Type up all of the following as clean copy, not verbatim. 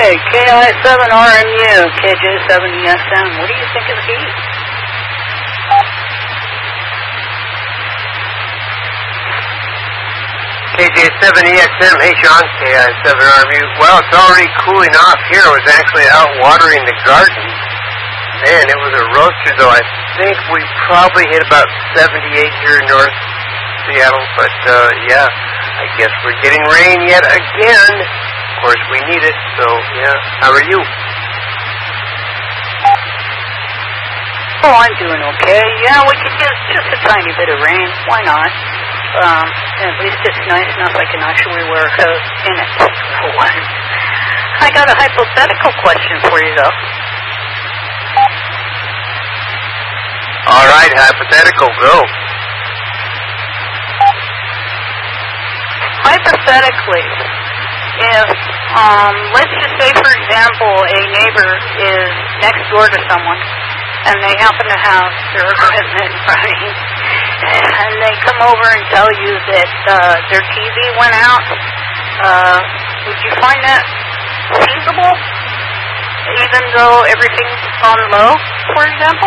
Okay, KI7RMU, KJ7EXM. What do you think of the heat? KJ7EXM, hey Sean, KI7RMU. Well, it's already cooling off here. I was actually out watering the garden. Man, it was a roaster, though. I think we probably hit about 78 here in North Seattle. But, yeah, I guess we're getting rain yet again. Of course, we need it, so, yeah. How are you? Oh, I'm doing okay. Yeah, we could use just a tiny bit of rain. Why not? At least it's nice enough I can actually wear a coat in it, for one. I got a hypothetical question for you, though. All right, hypothetical, go. Hypothetically, if, let's just say, for example, a neighbor is next door to someone, and they happen to have their equipment running, and they come over and tell you that their TV went out, would you find that feasible, even though everything's on low, for example?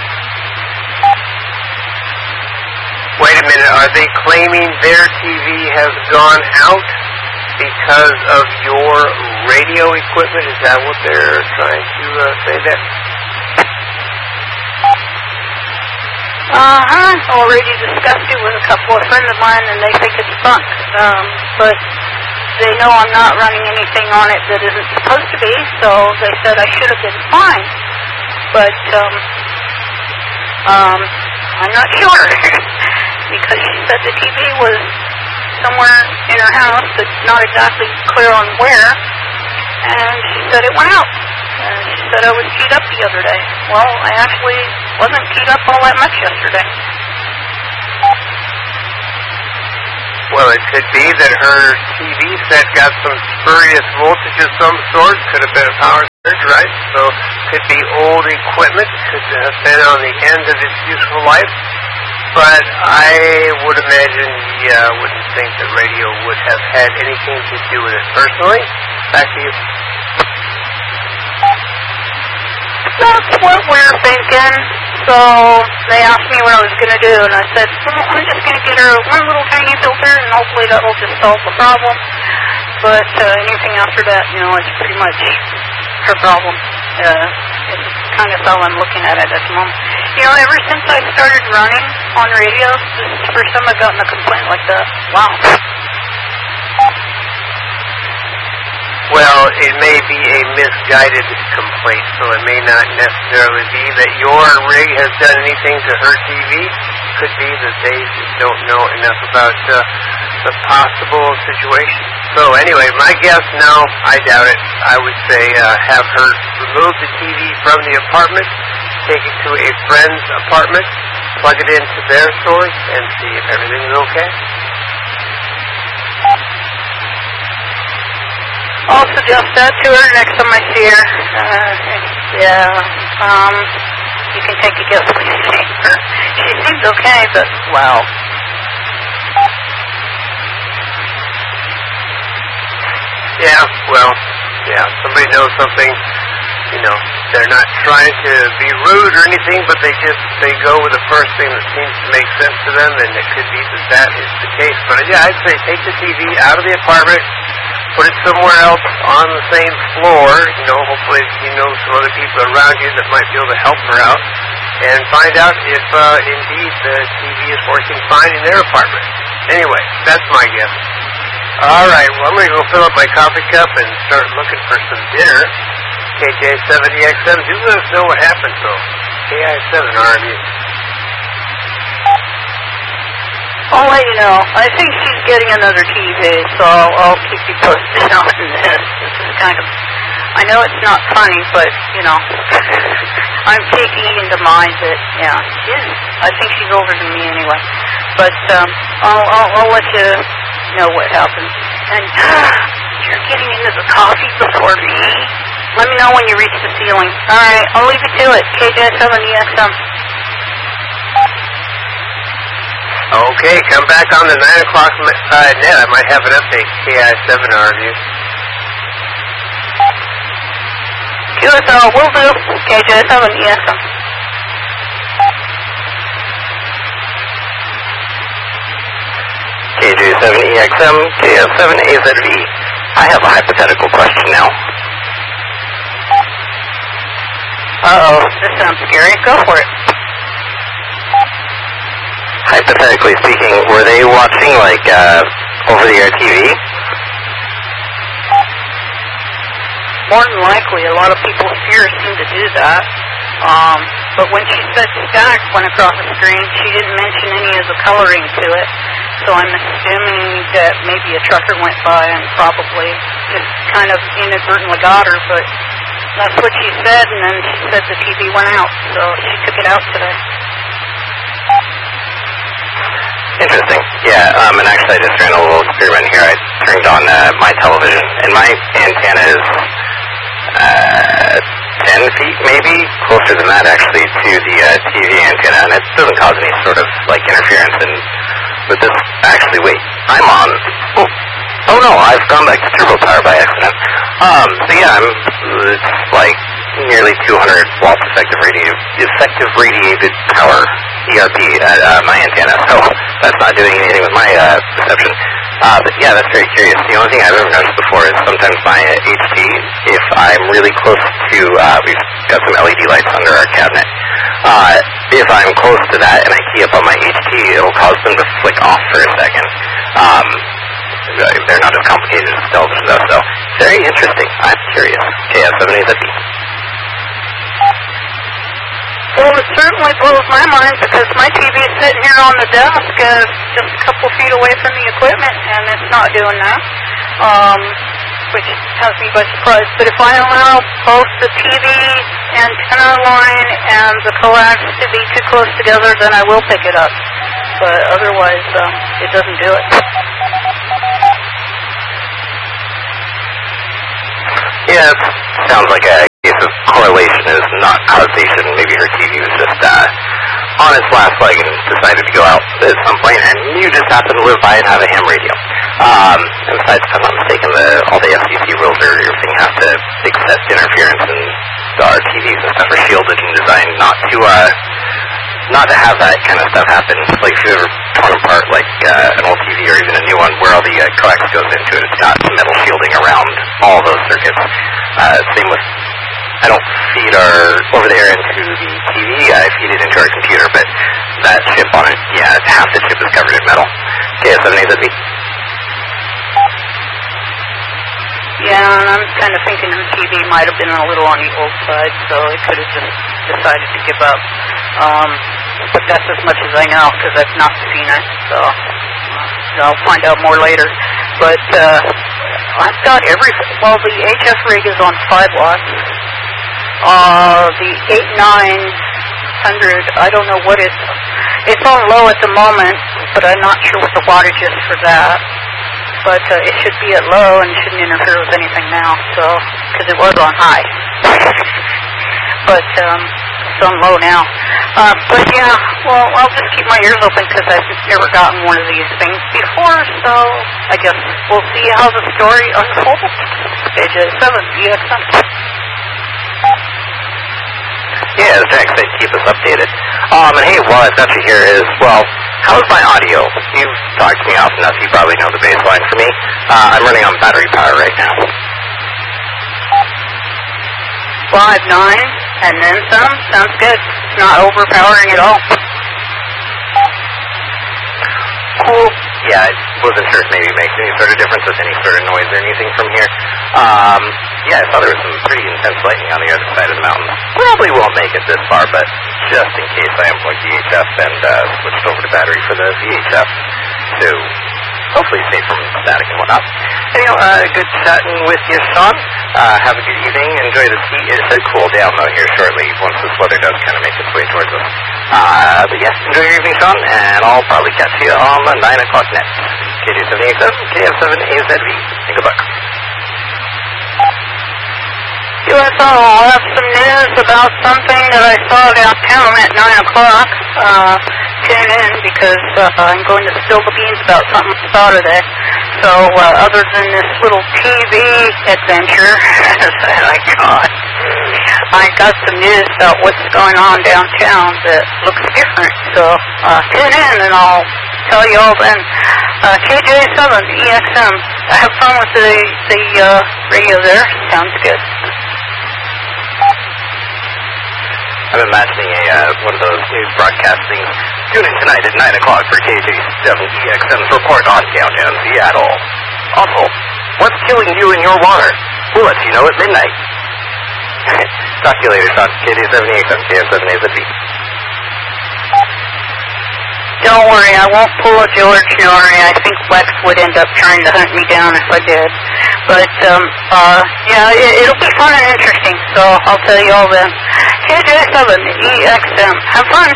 Wait a minute, are they claiming their TV has gone out because of your radio equipment? Is that what they're trying to say there? Already discussed it with a couple of friends of mine, and they think it's bunk. But they know I'm not running anything on it that isn't supposed to be, so they said I should have been fine. But I'm not sure, because she said the TV was somewhere in her house, but not exactly clear on where, and she said it went out. She said I was keyed up the other day. Well, I actually wasn't keyed up all that much yesterday. Well, it could be that her TV set got some spurious voltage of some sort. Could have been a power surge, right? So, could be old equipment. Could have been on the end of its useful life. But I would imagine, yeah, I wouldn't think that radio would have had anything to do with it. Personally, back to you. That's what we're thinking. So they asked me what I was going to do, and I said, well, I'm just going to get her one little tiny filter, and hopefully that will just solve the problem. But anything after that, you know, it's pretty much her problem. It's kind of how I'm looking at it at the moment. You know, ever since I started running on radio, this is the first time I've gotten a complaint like that. Wow. Well, it may be a misguided complaint, so it may not necessarily be that your rig has done anything to her TV. It could be that they just don't know enough about the possible situation. So anyway, my guess, no, I doubt it. I would say have her remove the TV from the apartment, take it to a friend's apartment, plug it into their source, and see if everything is okay. I'll suggest that to her next time I see her. You can take a guess what you think. She seems okay, but, wow. Yeah, well, yeah, somebody knows something, you know, they're not trying to be rude or anything, but they go with the first thing that seems to make sense to them, and it could be that that is the case. But yeah, I'd say take the TV out of the apartment, put it somewhere else on the same floor, you know, hopefully you know some other people around you that might be able to help her out, and find out if indeed the TV is working fine in their apartment. Anyway, that's my guess. All right, well, I'm going to go fill up my coffee cup and start looking for some dinner. KJ7EXM, do let us know what happened, though. KI7RMU. I'll let you know. I think she's getting another TV, so I'll keep you posted on this. This is kind of, I know it's not funny, but, you know, I'm taking into mind that, yeah, I think she's older than me anyway. But I'll let you know what happens. And you're getting into the coffee before me. Let me know when you reach the ceiling. All right, I'll leave you to it. KJ7EXM. Okay, come back on the 9 o'clock net. I might have an update. KI7RMU. so we'll do KJ7EXM. KJ7EXM, KF7AZV. I have a hypothetical question now. Uh-oh, this sounds scary. Go for it. Hypothetically speaking, were they watching, like, over-the-air TV? More than likely, a lot of people here seem to do that. But when she said static went across the screen, she didn't mention any of the coloring to it. So I'm assuming that maybe a trucker went by and probably just kind of inadvertently got her, but that's what she said, and then she said the TV went out, so she took it out today. Interesting. Yeah, and actually I just ran a little experiment here. I turned on my television, and my antenna is 10 feet, maybe, closer than that, actually, to the TV antenna, and it doesn't cause any sort of, like, interference. And with this, actually, wait, I'm on. Oh no, I've gone back to turbo power by accident. So yeah, it's like nearly 200 watts effective radiated power, ERP, at my antenna, so that's not doing anything with my reception. But yeah, that's very curious. The only thing I've ever noticed before is sometimes my HT, if I'm really close to, we've got some LED lights under our cabinet. If I'm close to that and I key up on my HT, it'll cause them to flick off for a second. They're not as complicated as television though, so very interesting. I'm curious. KF7AZV. Well, it certainly blows my mind because my TV is sitting here on the desk just a couple feet away from the equipment, and it's not doing that, which has me by surprise. But if I allow both the TV antenna line and the coax to be too close together, then I will pick it up. But otherwise, it doesn't do it. Yeah, it sounds like a case of correlation is not causation. Maybe her TV was just on its last leg and decided to go out at some point, and you just happen to live by and have a ham radio. And besides, if I'm not mistaken, all the FCC rules or everything have to accept interference, and our TVs and stuff are shielded and designed not to have that kind of stuff happen. Like if you ever torn apart like an old TV or even a new one where all the coax goes into it, it's got metal shielding around all those circuits. Same with, I don't feed our over-the-air into the TV, I feed it into our computer, but that chip on it, yeah, half the chip is covered in metal. KF7AZV. Yeah, and I'm kind of thinking the TV might have been a little on the old side, so it could have just decided to give up. But that's as much as I know because I've not seen it, so I'll find out more later. But I've got well, the HF rig is on 5 watts. The 8900, I don't know what it's on low at the moment, but I'm not sure what the wattage is for that. But it should be at low and shouldn't interfere with anything now, so, because it was on high. But it's on low now. But yeah, well, I'll just keep my ears open because I've never gotten one of these things before, so I guess we'll see how the story unfolds. KJ7EXM. Yeah, Jack said keep us updated. And hey, while I've got you here is, well, how's my audio? You've talked to me often enough, you probably know the baseline for me. I'm running on battery power right now. 5.9 and then some. Sounds good. It's not overpowering at all. Cool. Yeah, I wasn't sure if maybe it makes any sort of difference with any sort of noise or anything from here. Yeah, I saw there was some pretty intense lightning on the other side of the mountain. Probably won't make it this far, but just in case I unplugged the HF and switched over to battery for the VHF to hopefully safe from static and whatnot. Anyhow, good chatting with you, Sean. Have a good evening. Enjoy the sea. It should cool down, though, here shortly once this weather does kind of make its way towards us. But yes, enjoy your evening, Sean, and I'll probably catch you on the 9 o'clock net. KJ7AXM, KF7AZV. And good luck. USO, I'll have some news about something that I saw downtown at 9 o'clock. Tune in because I'm going to spill the beans about something Saturday. So other than this little TV adventure that I got, I got some news about what's going on downtown that looks different. So tune in and I'll tell you all then. KJ7, EXM. Have fun with the radio there. Sounds good. I'm imagining one of those news broadcast things. Tune in tonight at 9 o'clock for KJ7 EXM's report on downtown Seattle. Also, what's killing you in your water? We'll let you know at midnight. Talk to you later, Sean. KJ7 EXM, KM7AZB. Don't worry, I won't pull a George Norrie. I think Lex would end up trying to hunt me down if I did. But, yeah, it'll be fun and interesting, so I'll tell you all then. KJ7, EXM. Have fun.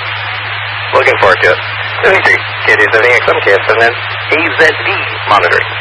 Looking forward to it. 73, KJ7 EXM, KF7AZB monitoring.